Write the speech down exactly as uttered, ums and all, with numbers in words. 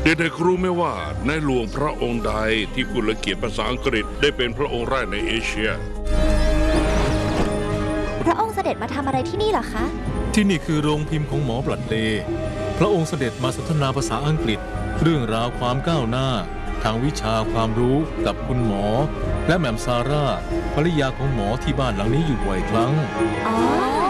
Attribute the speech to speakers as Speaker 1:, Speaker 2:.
Speaker 1: เด็กๆรู้ไหมว่าในหลวงพระองค์ใดที่พูดและเขียนภาษาอังกฤษได้เป็นพระองค์แรกในเอเชีย
Speaker 2: พระองค์เสด็จมาทำอะไรที่นี่เหรอคะ
Speaker 3: ที่นี่คือโรงพิมพ์ของหมอบลัดเลย์พระองค์เสด็จมาสนทนาภาษาอังกฤษเรื่องราวความก้าวหน้าทางวิชาความรู้กับคุณหมอและแหม่มซาร่าภรรยาของหมอที่บ้านหลังนี้อยู่บ่อยครั้ง
Speaker 2: อ๋อ